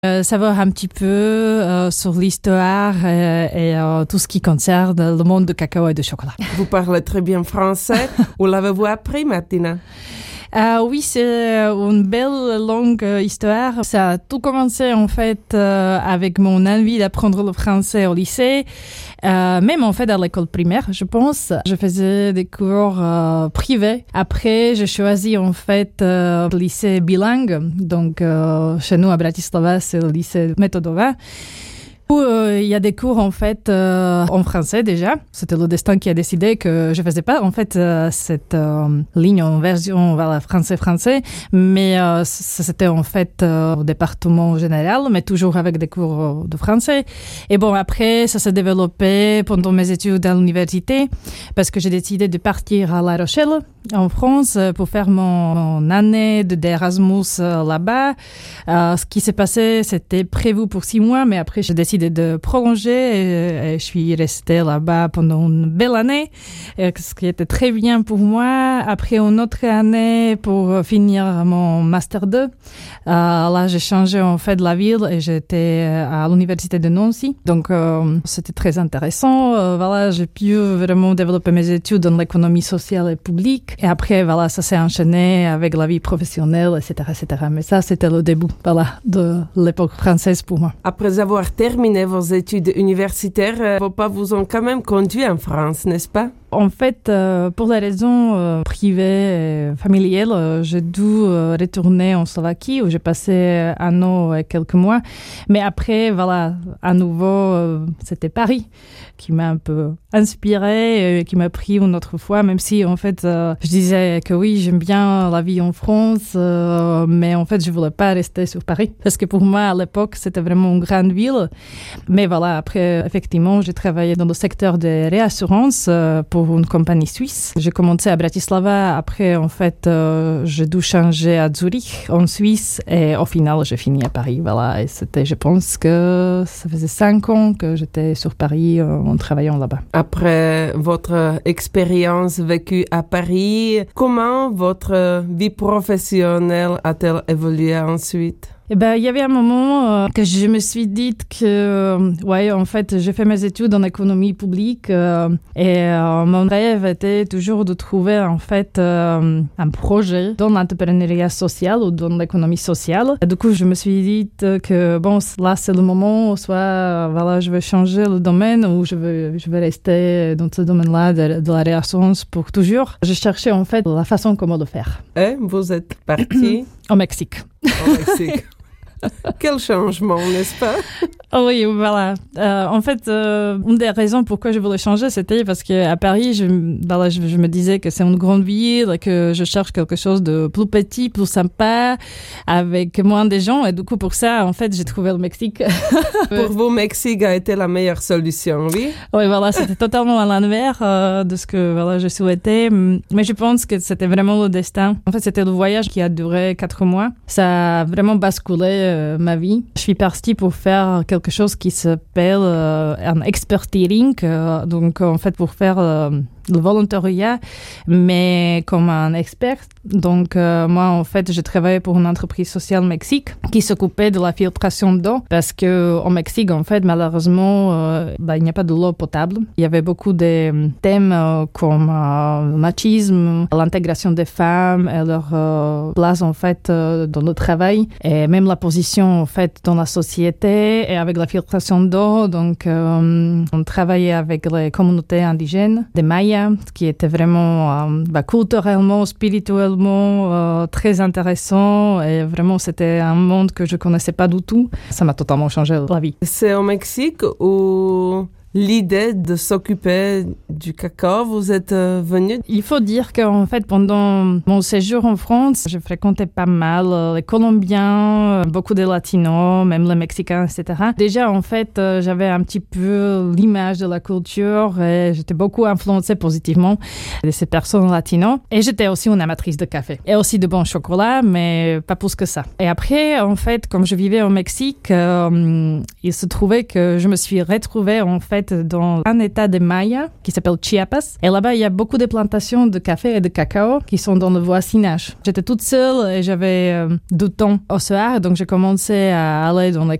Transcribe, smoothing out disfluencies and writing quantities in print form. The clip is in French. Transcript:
Savoir un petit peu sur l'histoire et tout ce qui concerne le monde du cacao et du chocolat. Vous parlez très bien français. Où l'avez-vous appris, Martina? Oui, c'est une belle longue histoire. Ça a tout commencé en fait avec mon envie d'apprendre le français au lycée, même en fait à l'école primaire, je pense. Je faisais des cours privés. Après, j'ai choisi en fait le lycée bilingue. Donc, chez nous à Bratislava, c'est le lycée Metodova. Il y a des cours en fait en français déjà. C'était le destin qui a décidé que je faisais pas en fait cette ligne en version français, mais c'était en fait au département général, mais toujours avec des cours de français. Et bon, après ça s'est développé pendant mes études à l'université parce que j'ai décidé de partir à La Rochelle en France pour faire mon année d'Erasmus là-bas. Ce qui s'est passé, c'était prévu pour 6 mois, mais après j'ai décidé de prolonger et je suis restée là-bas pendant une belle année, ce qui était très bien pour moi. Après une autre année pour finir mon Master 2, là j'ai changé en fait de la ville et j'étais à l'université de Nancy. Donc c'était très intéressant. Voilà, j'ai pu vraiment développer mes études dans l'économie sociale et publique. Et après, voilà, ça s'est enchaîné avec la vie professionnelle, etc., etc. Mais ça, c'était le début, voilà, de l'époque française pour moi. Après avoir terminé vos études universitaires, vos parents vous ont quand même conduit en France, n'est-ce pas? En fait, pour des raisons privées et familiales, j'ai dû retourner en Slovaquie où j'ai passé 1 an et quelques mois. Mais après, voilà, à nouveau, c'était Paris qui m'a un peu inspirée et qui m'a pris une autre fois, même si en fait, je disais que oui, j'aime bien la vie en France, mais en fait, je voulais pas rester sur Paris parce que pour moi, à l'époque, c'était vraiment une grande ville. Mais voilà, après, effectivement, j'ai travaillé dans le secteur des réassurances pour une compagnie suisse. J'ai commencé à Bratislava. Après, en fait, j'ai dû changer à Zurich, en Suisse. Et au final, j'ai fini à Paris. Voilà. Et c'était, je pense que ça faisait 5 ans que j'étais sur Paris en travaillant là-bas. Après votre expérience vécue à Paris, comment votre vie professionnelle a-t-elle évolué ensuite? Eh ben, il y avait un moment que je me suis dit que, ouais, en fait, j'ai fait mes études en économie publique et mon rêve était toujours de trouver, en fait, un projet dans l'entrepreneuriat social ou dans l'économie sociale. Et du coup, je me suis dit que, bon, là, c'est le moment, soit, voilà, je vais changer le domaine ou je vais rester dans ce domaine-là de la réassurance pour toujours. Je cherchais, en fait, la façon comment le faire. Et vous êtes parti? Au Mexique. Au Mexique. Quel changement, n'est-ce pas? Oh oui, voilà. En fait, une des raisons pourquoi je voulais changer, c'était parce qu'à Paris, je me disais que c'est une grande ville, que je cherche quelque chose de plus petit, plus sympa, avec moins de gens. Et du coup, pour ça, en fait, j'ai trouvé le Mexique. Pour vous, Mexique a été la meilleure solution, oui? Oui, voilà, c'était totalement à l'envers de ce que voilà, je souhaitais. Mais je pense que c'était vraiment le destin. En fait, c'était le voyage qui a duré 4 mois. Ça a vraiment basculé ma vie. Je suis partie pour faire quelque chose qui s'appelle un expertise, donc en fait pour faire le volontariat, mais comme un expert. Donc, moi, en fait, j'ai travaillé pour une entreprise sociale au Mexique qui s'occupait de la filtration d'eau parce qu'au Mexique, en fait, malheureusement, il n'y a pas de l'eau potable. Il y avait beaucoup de thèmes comme le machisme, l'intégration des femmes et leur place, en fait, dans le travail et même la position, en fait, dans la société et avec la filtration d'eau. Donc, on travaillait avec les communautés indigènes, des Mayas, qui était vraiment culturellement, spirituellement très intéressant et vraiment c'était un monde que je connaissais pas du tout. Ça m'a totalement changé la vie. C'est au Mexique où l'idée de s'occuper du cacao, vous êtes venu? Il faut dire qu'en fait, pendant mon séjour en France, je fréquentais pas mal les Colombiens, beaucoup de Latinos, même les Mexicains, etc. Déjà, en fait, j'avais un petit peu l'image de la culture et j'étais beaucoup influencée positivement de ces personnes latinos. Et j'étais aussi une amatrice de café et aussi de bon chocolat, mais pas plus que ça. Et après, en fait, comme je vivais au Mexique, il se trouvait que je me suis retrouvée, en fait, fait dans un état de Maya qui s'appelle Chiapas. Et là-bas, il y a beaucoup de plantations de café et de cacao qui sont dans le voisinage. J'étais toute seule et j'avais du temps au soir, donc j'ai commencé à aller dans les